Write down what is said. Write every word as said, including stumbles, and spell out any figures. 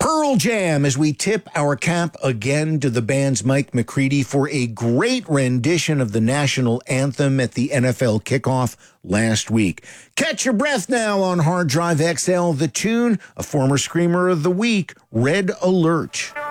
Pearl Jam, as we tip our cap again to the band's Mike McCready for a great rendition of the national anthem at the N F L kickoff last week. Catch your breath now on Hard Drive X L, the tune, a former Screamer of the Week, Red Alert.